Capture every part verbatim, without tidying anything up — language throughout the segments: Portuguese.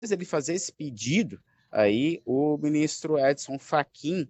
ele fazer esse pedido, aí o ministro Edson Fachin,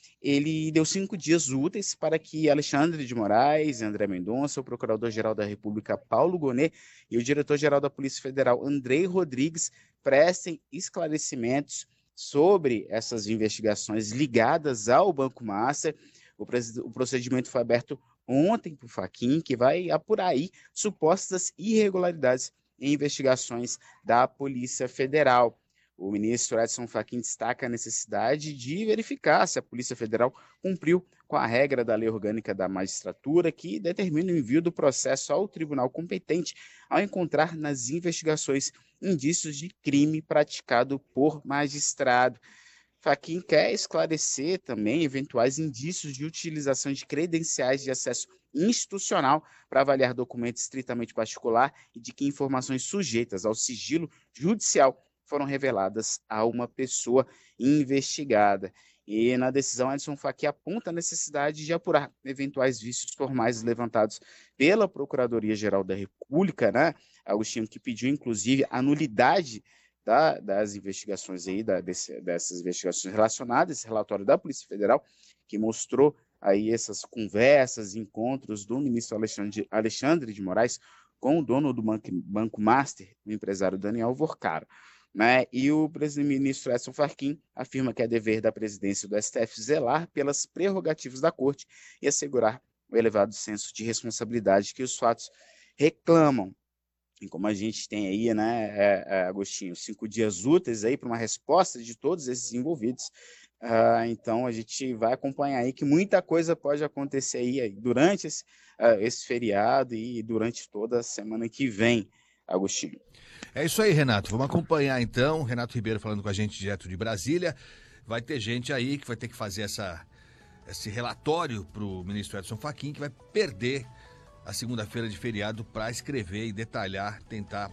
ele deu cinco dias úteis para que Alexandre de Moraes, André Mendonça, o procurador-geral da República, Paulo Gonet, e o diretor-geral da Polícia Federal, Andrei Rodrigues, prestem esclarecimentos sobre essas investigações ligadas ao Banco Master. O, o procedimento foi aberto ontem para o Fachin, que vai apurar aí supostas irregularidades em investigações da Polícia Federal. O ministro Edson Fachin destaca a necessidade de verificar se a Polícia Federal cumpriu com a regra da Lei Orgânica da Magistratura, que determina o envio do processo ao tribunal competente ao encontrar nas investigações indícios de crime praticado por magistrado. Fachin quer esclarecer também eventuais indícios de utilização de credenciais de acesso institucional para avaliar documento estritamente particular e de que informações sujeitas ao sigilo judicial foram reveladas a uma pessoa investigada. E na decisão, Edson Fachin aponta a necessidade de apurar eventuais vícios formais levantados pela Procuradoria-Geral da República, né, Agostinho, que pediu, inclusive, a nulidade da, das investigações aí, da, desse, dessas investigações relacionadas, esse relatório da Polícia Federal, que mostrou aí essas conversas, encontros do ministro Alexandre, Alexandre de Moraes com o dono do Banco, Banco Master, o empresário Daniel Vorcaro. Né? E o ministro Edson Fachin afirma que é dever da presidência do S T F zelar pelas prerrogativas da corte e assegurar o elevado senso de responsabilidade que os fatos reclamam. E como a gente tem aí, né, é, é, Agostinho, cinco dias úteis aí para uma resposta de todos esses envolvidos, uh, então a gente vai acompanhar aí que muita coisa pode acontecer aí durante esse, uh, esse feriado e durante toda a semana que vem, Agostinho. É isso aí, Renato. Vamos acompanhar então. Renato Ribeiro falando com a gente direto de Brasília. Vai ter gente aí que vai ter que fazer essa, esse relatório para o ministro Edson Fachin, que vai perder a segunda-feira de feriado para escrever e detalhar, tentar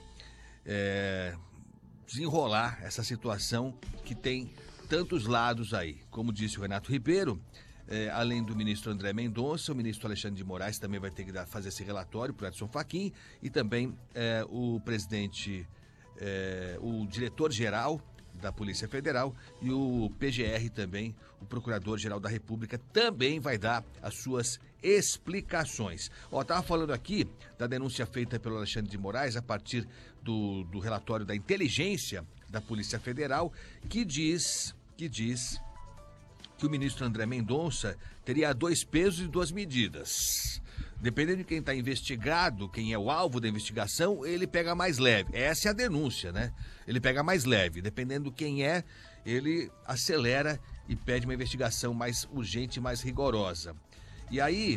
é, desenrolar essa situação que tem tantos lados aí. Como disse o Renato Ribeiro, É, além do ministro André Mendonça, o ministro Alexandre de Moraes também vai ter que dar, fazer esse relatório para o Edson Fachin e também é, o presidente, é, o diretor-geral da Polícia Federal e o P G R também, o Procurador-Geral da República, também vai dar as suas explicações. Ó, estava falando aqui da denúncia feita pelo Alexandre de Moraes a partir do, do relatório da inteligência da Polícia Federal, que diz, que diz... que o ministro André Mendonça teria dois pesos e duas medidas. Dependendo de quem está investigado, quem é o alvo da investigação, ele pega mais leve. Essa é a denúncia, né? Ele pega mais leve. Dependendo de quem é, ele acelera e pede uma investigação mais urgente e mais rigorosa. E aí,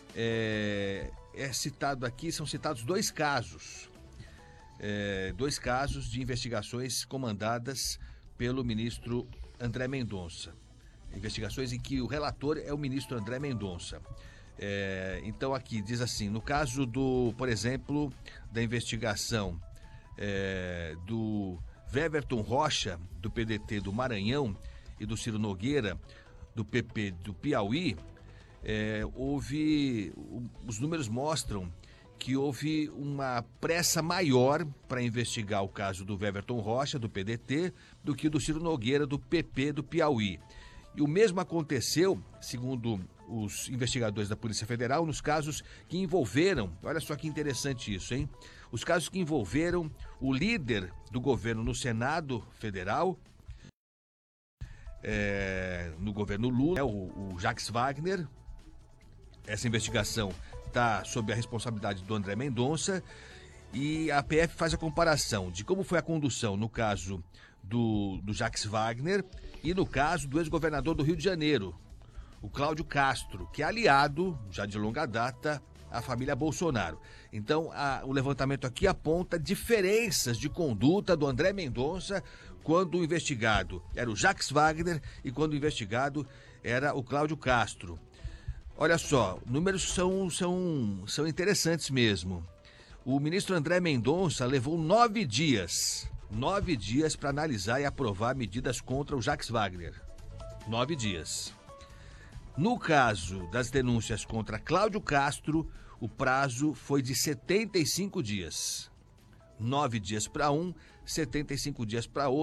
é, é citado aqui, são citados dois casos. É, dois casos de investigações comandadas pelo ministro André Mendonça. Investigações em que o relator é o ministro André Mendonça. É, então aqui diz assim, no caso do, por exemplo, da investigação é, do Weverton Rocha, do P D T do Maranhão, e do Ciro Nogueira, do P P do Piauí, é, houve, os números mostram que houve uma pressa maior para investigar o caso do Weverton Rocha, do P D T, do que do Ciro Nogueira, do P P do Piauí. E o mesmo aconteceu, segundo os investigadores da Polícia Federal, nos casos que envolveram, olha só que interessante isso, hein? Os casos que envolveram o líder do governo no Senado Federal, é, no governo Lula, o, o Jacques Wagner. Essa investigação está sob a responsabilidade do André Mendonça e a P F faz a comparação de como foi a condução no caso do, do Jacques Wagner e no caso do ex-governador do Rio de Janeiro, o Cláudio Castro, que é aliado, já de longa data, à família Bolsonaro. Então, a, o levantamento aqui aponta diferenças de conduta do André Mendonça quando o investigado era o Jacques Wagner e quando o investigado era o Cláudio Castro. Olha só, números são, são, são interessantes mesmo. O ministro André Mendonça levou nove dias, nove dias para analisar e aprovar medidas contra o Jacques Wagner. Nove dias. No caso das denúncias contra Cláudio Castro, o prazo foi de setenta e cinco dias. Nove dias para um, setenta e cinco dias para outro.